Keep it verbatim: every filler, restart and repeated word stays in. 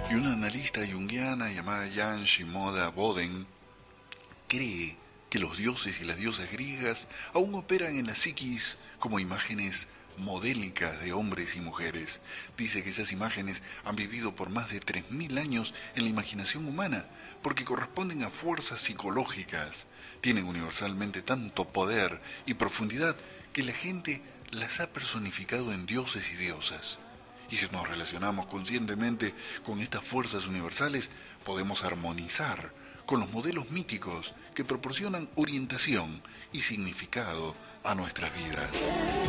Y una analista junguiana llamada Jan Shimoda Boden cree que los dioses y las diosas griegas aún operan en la psiquis como imágenes modélicas de hombres y mujeres. Dice que esas imágenes han vivido por más de tres mil años en la imaginación humana, porque corresponden a fuerzas psicológicas. Tienen universalmente tanto poder y profundidad que la gente las ha personificado en dioses y diosas. Y si nos relacionamos conscientemente con estas fuerzas universales, podemos armonizar con los modelos míticos que proporcionan orientación y significado a nuestras vidas.